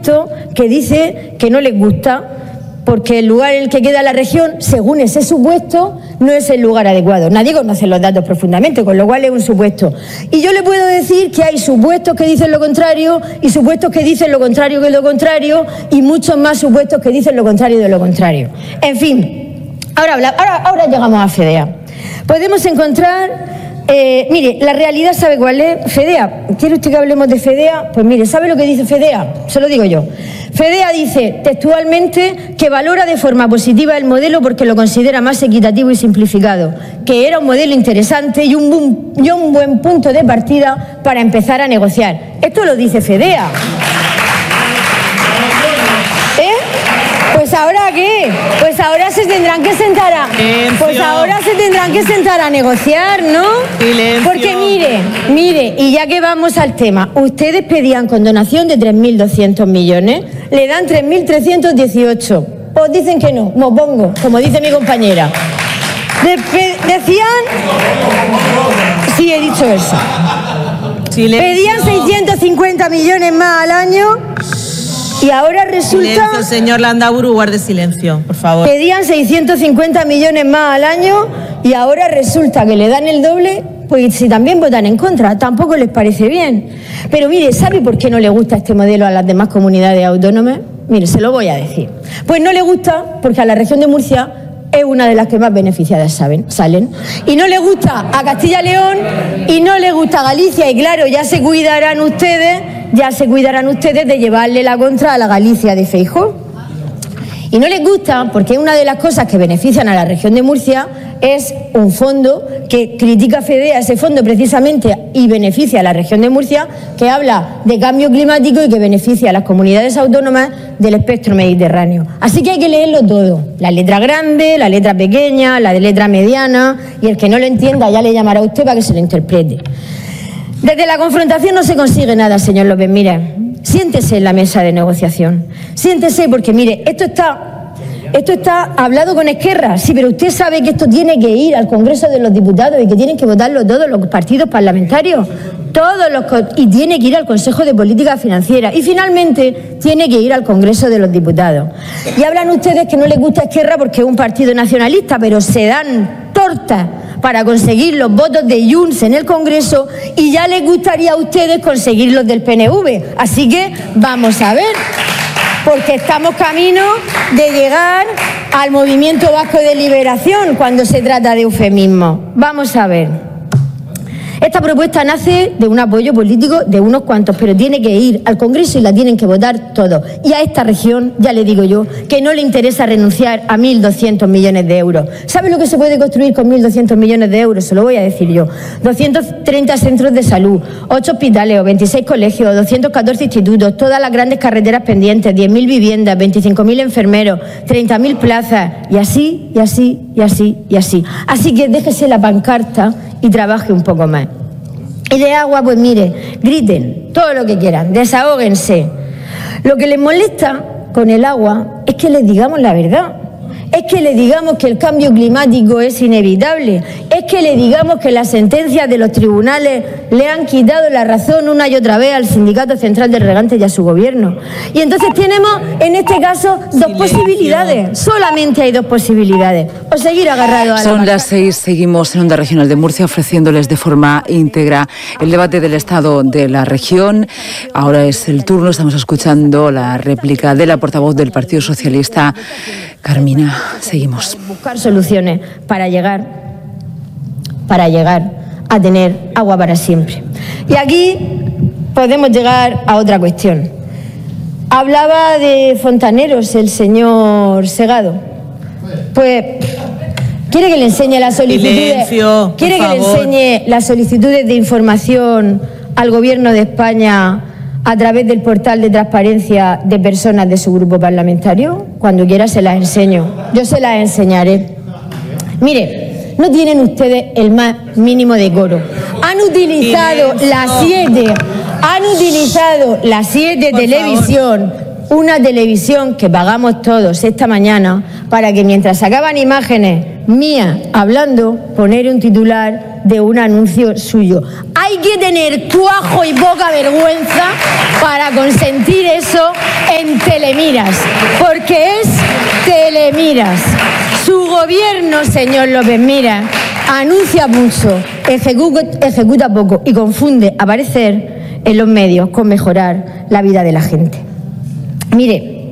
supuesto que dice que no les gusta, porque el lugar en el que queda la región, según ese supuesto, no es el lugar adecuado. Nadie conoce los datos profundamente, con lo cual es un supuesto. Y yo le puedo decir que hay supuestos que dicen lo contrario, y supuestos que dicen lo contrario que lo contrario, y muchos más supuestos que dicen lo contrario de lo contrario. En fin, ahora llegamos a FEDEA. Podemos encontrar... mire, la realidad, ¿sabe cuál es? FEDEA, ¿quiere usted que hablemos de FEDEA? Pues mire, ¿sabe lo que dice FEDEA? Se lo digo yo. FEDEA dice textualmente que valora de forma positiva el modelo porque lo considera más equitativo y simplificado, que era un modelo interesante y un buen punto de partida para empezar a negociar. Esto lo dice FEDEA. Pues ahora qué, pues ahora se tendrán que sentar a negociar, ¿no? Silencio. Porque mire, y ya que vamos al tema, ustedes pedían condonación de 3.200 millones, le dan 3.318. Os dicen que no, mopongo, como dice mi compañera. Decían, sí, he dicho eso. Silencio. Pedían 650 millones más al año. Y ahora resulta... Silencio, señor Landaburu, guarde silencio, por favor. Pedían 650 millones más al año y ahora resulta que le dan el doble, pues si también votan en contra, tampoco les parece bien. Pero mire, ¿sabe por qué no le gusta este modelo a las demás comunidades autónomas? Mire, se lo voy a decir. Pues no le gusta porque a la región de Murcia es una de las que más beneficiadas salen. Y no le gusta a Castilla y León y no le gusta a Galicia. Y claro, ya se cuidarán ustedes de llevarle la contra a la Galicia de Feijóo. Y no les gusta porque una de las cosas que benefician a la región de Murcia es un fondo que critica FEDEA, ese fondo precisamente, y beneficia a la región de Murcia, que habla de cambio climático y que beneficia a las comunidades autónomas del espectro mediterráneo. Así que hay que leerlo todo, la letra grande, la letra pequeña, la de letra mediana, y el que no lo entienda ya le llamará a usted para que se lo interprete. Desde la confrontación no se consigue nada, señor López. Mire, siéntese en la mesa de negociación. Siéntese porque, mire, esto está hablado con Esquerra. Sí, pero usted sabe que esto tiene que ir al Congreso de los Diputados y que tienen que votarlo todos los partidos parlamentarios. Y tiene que ir al Consejo de Política Financiera. Y finalmente tiene que ir al Congreso de los Diputados. Y hablan ustedes que no les gusta Esquerra porque es un partido nacionalista, pero se dan tortas para conseguir los votos de Junts en el Congreso y ya les gustaría a ustedes conseguir los del PNV. Así que vamos a ver, porque estamos camino de llegar al Movimiento Vasco de Liberación cuando se trata de eufemismo. Vamos a ver. Esta propuesta nace de un apoyo político de unos cuantos, pero tiene que ir al Congreso y la tienen que votar todos. Y a esta región, ya le digo yo, que no le interesa renunciar a 1.200 millones de euros. ¿Sabe lo que se puede construir con 1.200 millones de euros? Se lo voy a decir yo. 230 centros de salud, 8 hospitales, 26 colegios, 214 institutos, todas las grandes carreteras pendientes, 10.000 viviendas, 25.000 enfermeros, 30.000 plazas, y así, y así, y así, y así. Así que déjese la pancarta y trabaje un poco más. Y de agua, pues mire, griten todo lo que quieran, desahóguense. Lo que les molesta con el agua es que les digamos la verdad. Es que le digamos que el cambio climático es inevitable. Es que le digamos que las sentencias de los tribunales le han quitado la razón una y otra vez al Sindicato Central de Regantes y a su gobierno. Y entonces tenemos, en este caso, dos posibilidades. Solamente hay dos posibilidades. O seguir agarrado a la... Son las 6, seguimos en Onda Regional de Murcia ofreciéndoles de forma íntegra el debate del estado de la región. Ahora es el turno, estamos escuchando la réplica de la portavoz del Partido Socialista, Carmina. Seguimos. Buscar soluciones para llegar a tener agua para siempre. Y aquí podemos llegar a otra cuestión. Hablaba de fontaneros el señor Segado. Pues, ¿quiere que le enseñe las solicitudes? Silencio, ¿Quiere que le enseñe las solicitudes de información al Gobierno de España a través del portal de transparencia de personas de su grupo parlamentario? Cuando quiera se las enseño. Yo se las enseñaré. Mire, no tienen ustedes el más mínimo decoro. Han utilizado la 7 televisión, una televisión que pagamos todos esta mañana, para que mientras sacaban imágenes mías hablando, poner un titular de un anuncio suyo. Hay que tener cuajo y poca vergüenza para consentir eso en Telemiras, porque es Telemiras. Su gobierno, señor López Miras, anuncia mucho, ejecuta poco y confunde aparecer en los medios con mejorar la vida de la gente. Mire,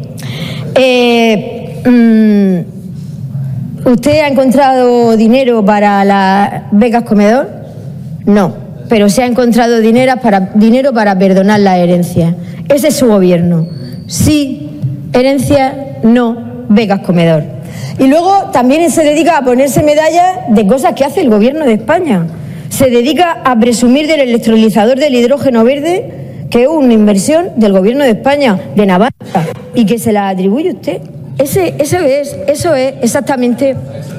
¿usted ha encontrado dinero para las becas comedor? No, pero se ha encontrado dinero para perdonar la herencia. Ese es su gobierno. Sí, herencia, no, becas comedor. Y luego también se dedica a ponerse medallas de cosas que hace el gobierno de España. Se dedica a presumir del electrolizador del hidrógeno verde, que es una inversión del gobierno de España, de Navarra, y que se la atribuye usted. Eso es exactamente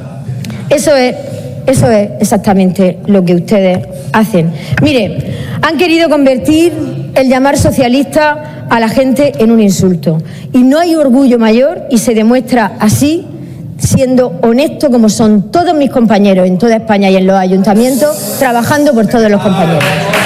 lo que ustedes hacen. Mire, han querido convertir el llamar socialista a la gente en un insulto. Y no hay orgullo mayor, y se demuestra así, siendo honesto como son todos mis compañeros en toda España y en los ayuntamientos, trabajando por todos los compañeros.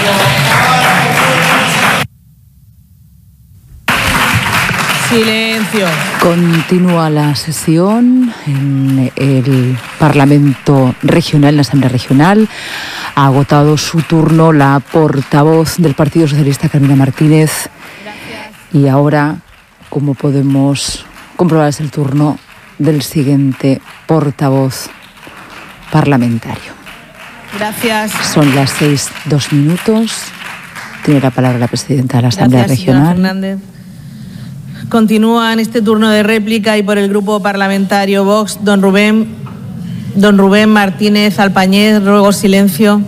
Silencio. Continúa la sesión en el Parlamento Regional, en la Asamblea Regional. Ha agotado su turno la portavoz del Partido Socialista, Carmina Martínez. Y ahora, como podemos comprobar, es el turno del siguiente portavoz parlamentario. Gracias. Son las 6:02. Tiene la palabra la presidenta de la Asamblea Regional. Fernández. Continúa en este turno de réplica y por el Grupo Parlamentario Vox, don Rubén Martínez Alpañez. Ruego silencio.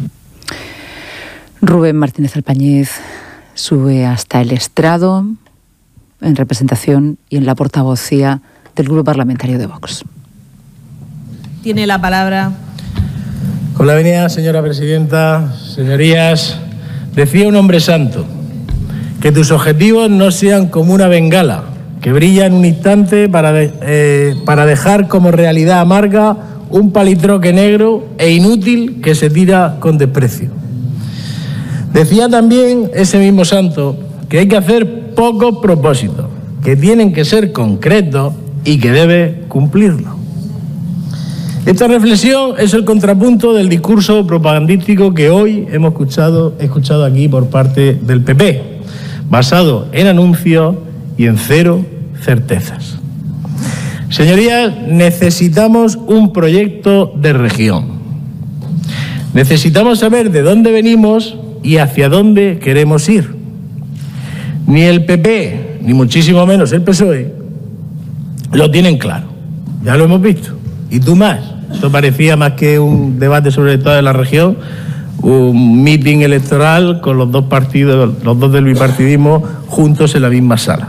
Rubén Martínez Alpañez sube hasta el estrado en representación y en la portavocía del Grupo Parlamentario de Vox. Tiene la palabra. Con la venia, señora presidenta, señorías, decía un hombre santo: que tus objetivos no sean como una bengala que brilla en un instante para dejar como realidad amarga un palitroque negro e inútil que se tira con desprecio. Decía también ese mismo santo que hay que hacer pocos propósitos, que tienen que ser concretos y que debe cumplirlo. Esta reflexión es el contrapunto del discurso propagandístico que hoy hemos escuchado aquí por parte del PP, basado en anuncios y en cero certezas. Señorías, necesitamos un proyecto de región. Necesitamos saber de dónde venimos y hacia dónde queremos ir. Ni el PP, ni muchísimo menos el PSOE, lo tienen claro. Ya lo hemos visto. Y tú más. Esto parecía más que un debate sobre el estado de la región, un meeting electoral con los dos partidos, los dos del bipartidismo, juntos en la misma sala.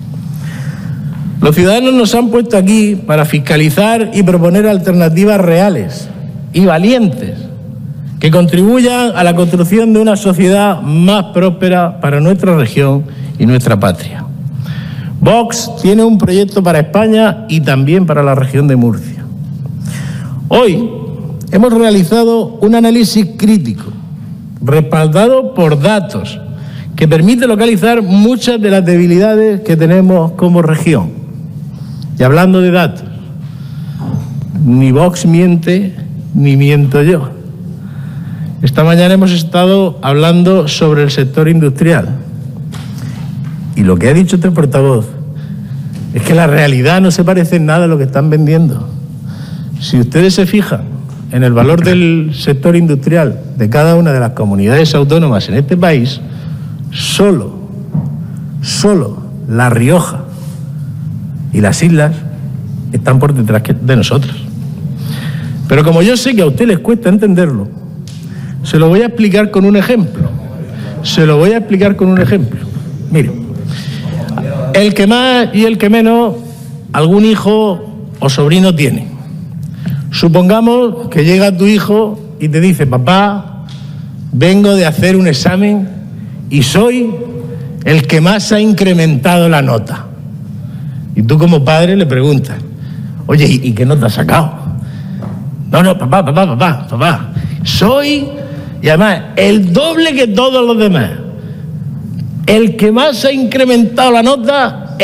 Los ciudadanos nos han puesto aquí para fiscalizar y proponer alternativas reales y valientes que contribuyan a la construcción de una sociedad más próspera para nuestra región y nuestra patria. Vox tiene un proyecto para España y también para la región de Murcia. Hoy hemos realizado un análisis crítico, respaldado por datos, que permite localizar muchas de las debilidades que tenemos como región. Y hablando de datos, ni Vox miente, ni miento yo. Esta mañana hemos estado hablando sobre el sector industrial. Y lo que ha dicho este portavoz es que la realidad no se parece en nada a lo que están vendiendo. Si ustedes se fijan en el valor del sector industrial de cada una de las comunidades autónomas en este país, solo La Rioja y las islas están por detrás de nosotros. Pero como yo sé que a usted les cuesta entenderlo, se lo voy a explicar con un ejemplo. Mire, el que más y el que menos algún hijo o sobrino tiene. Supongamos que llega tu hijo y te dice: papá, vengo de hacer un examen y soy el que más ha incrementado la nota. Y tú como padre le preguntas: oye, ¿y qué nota has sacado? No, papá. Soy, y además, el doble que todos los demás. El que más ha incrementado la nota